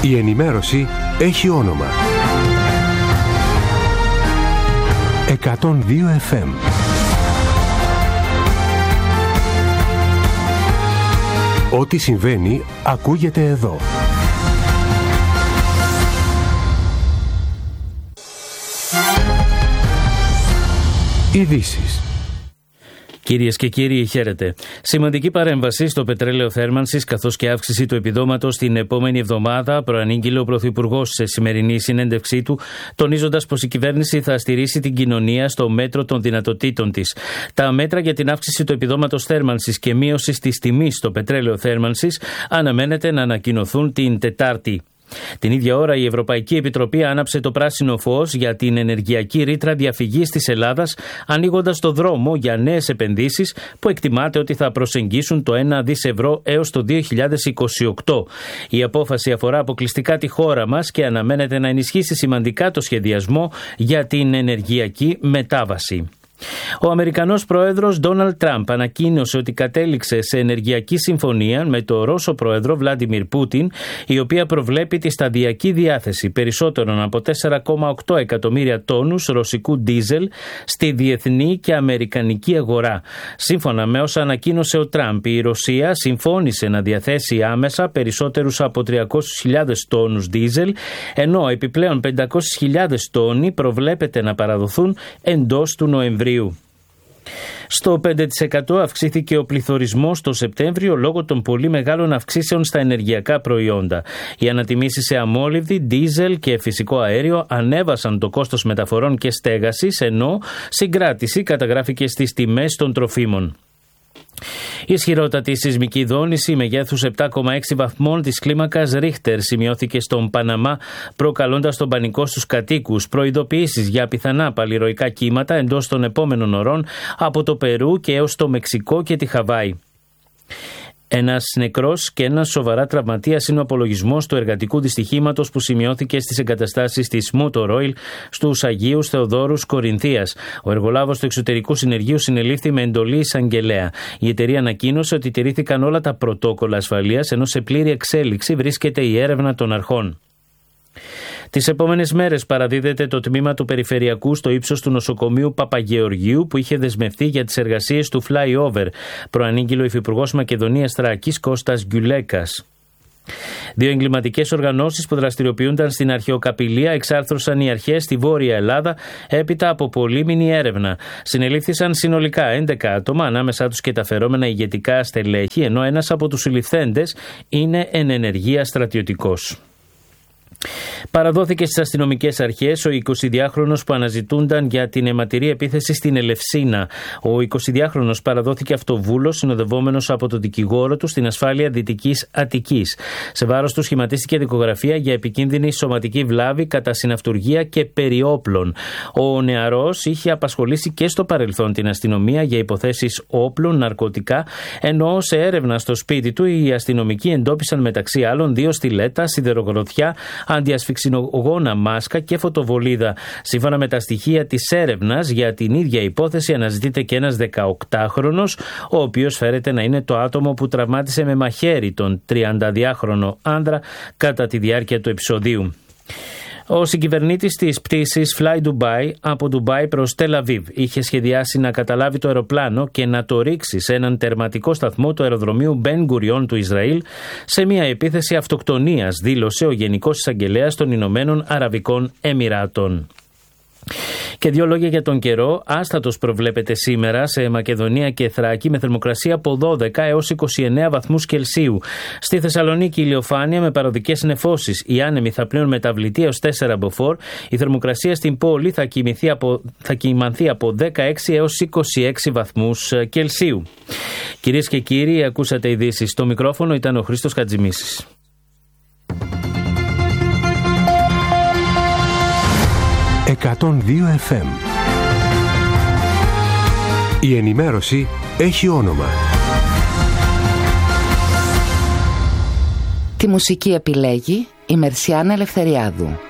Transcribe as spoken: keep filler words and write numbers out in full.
Η ενημέρωση έχει όνομα. εκατόν δύο εφ εμ. Ό,τι συμβαίνει ακούγεται εδώ. Ειδήσεις. Κυρίες και κύριοι, χαίρετε. Σημαντική παρέμβαση στο πετρέλαιο θέρμανσης καθώς και αύξηση του επιδόματος την επόμενη εβδομάδα προανήγγειλε ο Πρωθυπουργός σε σημερινή συνέντευξή του, τονίζοντας πως η κυβέρνηση θα στηρίσει την κοινωνία στο μέτρο των δυνατοτήτων της. Τα μέτρα για την αύξηση του επιδόματος θέρμανσης και μείωση της τιμής στο πετρέλαιο θέρμανσης αναμένεται να ανακοινωθούν την Τετάρτη. Την ίδια ώρα η Ευρωπαϊκή Επιτροπή άναψε το πράσινο φως για την ενεργειακή ρήτρα διαφυγής της Ελλάδας, ανοίγοντας το δρόμο για νέες επενδύσεις που εκτιμάται ότι θα προσεγγίσουν το ένα δισεκατομμύριο ευρώ έως το δύο χιλιάδες είκοσι οκτώ. Η απόφαση αφορά αποκλειστικά τη χώρα μας και αναμένεται να ενισχύσει σημαντικά το σχεδιασμό για την ενεργειακή μετάβαση. Ο Αμερικανός πρόεδρος Ντόναλντ Τραμπ ανακοίνωσε ότι κατέληξε σε ενεργειακή συμφωνία με τον Ρώσο πρόεδρο Βλάντιμιρ Πούτιν, η οποία προβλέπει τη σταδιακή διάθεση περισσότερων από τέσσερα κόμμα οκτώ εκατομμύρια τόνους ρωσικού ντίζελ στη διεθνή και αμερικανική αγορά. Σύμφωνα με όσα ανακοίνωσε ο Τραμπ, η Ρωσία συμφώνησε να διαθέσει άμεσα περισσότερους από τριακόσιες χιλιάδες τόνους ντίζελ, ενώ επιπλέον πεντακόσιες χιλιάδες τόνοι προβλέπεται να παραδοθούν εντός του Νοεμβρίου. Στο πέντε τοις εκατό αυξήθηκε ο πληθωρισμός το Σεπτέμβριο λόγω των πολύ μεγάλων αυξήσεων στα ενεργειακά προϊόντα. Οι ανατιμήσεις σε αμόλυβδη, ντίζελ και φυσικό αέριο ανέβασαν το κόστος μεταφορών και στέγασης, ενώ συγκράτηση καταγράφηκε στις τιμές των τροφίμων. Η ισχυρότατη σεισμική δόνηση μεγέθους επτά κόμμα έξι βαθμών της κλίμακας Ρίχτερ σημειώθηκε στον Παναμά, προκαλώντας τον πανικό στους κατοίκους. Προειδοποιήσεις για πιθανά παλιροϊκά κύματα εντός των επόμενων ωρών από το Περού και έως το Μεξικό και τη Χαβάη. Ένας νεκρός και ένας σοβαρά τραυματίας είναι ο απολογισμός του εργατικού δυστυχήματος που σημειώθηκε στις εγκαταστάσεις της Motor Oil στους Αγίους Θεοδόρους Κορινθίας. Ο εργολάβος του εξωτερικού συνεργείου συνελήφθη με εντολή εισαγγελέα. Η εταιρεία ανακοίνωσε ότι τηρήθηκαν όλα τα πρωτόκολλα ασφαλείας, ενώ σε πλήρη εξέλιξη βρίσκεται η έρευνα των αρχών. Τις επόμενες μέρες παραδίδεται το τμήμα του Περιφερειακού στο ύψος του νοσοκομείου Παπαγεωργίου που είχε δεσμευτεί για τις εργασίες του flyover, προανήγγειλε ο Υφυπουργός Μακεδονίας Θράκης Κώστας Γκιουλέκας. Δύο εγκληματικές οργανώσεις που δραστηριοποιούνταν στην αρχαιοκαπηλεία εξάρθρωσαν οι αρχές στη Βόρεια Ελλάδα έπειτα από πολύμηνη έρευνα. Συνελήφθησαν συνολικά έντεκα άτομα, ανάμεσά τους και τα φερόμενα ηγετικά στελέχη, ενώ ένας από τους συλληφθέντες είναι εν ενεργεία στρατιωτικός. Παραδόθηκε στις αστυνομικές αρχές ο εικοσιδυάχρονος που αναζητούνταν για την αιματηρή επίθεση στην Ελευσίνα. Ο εικοσιδυάχρονος παραδόθηκε αυτοβούλος συνοδευόμενος από τον δικηγόρο του στην ασφάλεια Δυτικής Αττικής. Σε βάρος του σχηματίστηκε δικογραφία για επικίνδυνη σωματική βλάβη κατά συναυτουργία και περιόπλων. Ο νεαρός είχε απασχολήσει και στο παρελθόν την αστυνομία για υποθέσεις όπλων, ναρκωτικά, ενώ σε έρευνα στο σπίτι του οι αστυνομικοί εντόπισαν μεταξύ άλλων δύο στιλέτα, σιδερογροθιά, αντιασφυξινογόνα μάσκα και φωτοβολίδα. Σύμφωνα με τα στοιχεία της έρευνας για την ίδια υπόθεση αναζητείται και ένας δεκαοκτάχρονος, ο οποίος φέρεται να είναι το άτομο που τραυμάτισε με μαχαίρι τον τριανταδυάχρονο άνδρα κατά τη διάρκεια του επεισοδίου. Ο συγκυβερνήτης της πτήσης Fly Dubai από Ντουμπάι προς Τελ Αβίβ είχε σχεδιάσει να καταλάβει το αεροπλάνο και να το ρίξει σε έναν τερματικό σταθμό του αεροδρομίου Μπεν Γκουριόν του Ισραήλ σε μια επίθεση αυτοκτονίας, δήλωσε ο Γενικός Εισαγγελέας των Ηνωμένων Αραβικών Εμιράτων. Και δύο λόγια για τον καιρό. Άστατος προβλέπεται σήμερα σε Μακεδονία και Θράκη με θερμοκρασία από δώδεκα έως είκοσι εννέα βαθμούς Κελσίου. Στη Θεσσαλονίκη ηλιοφάνεια με παροδικές νεφώσεις. Οι άνεμοι θα πλέουν μεταβλητή έως τέσσερα μποφόρ. Η θερμοκρασία στην πόλη θα, από, θα κυμανθεί από δεκαέξι έως είκοσι έξι βαθμούς Κελσίου. Κυρίες και κύριοι, ακούσατε ειδήσεις. Στο μικρόφωνο ήταν ο Χρήστος Χατζημίσης. εκατόν δύο εφ εμ. Η ενημέρωση έχει όνομα. Τη μουσική επιλέγει η Μερσιάνα Ελευθεριάδου.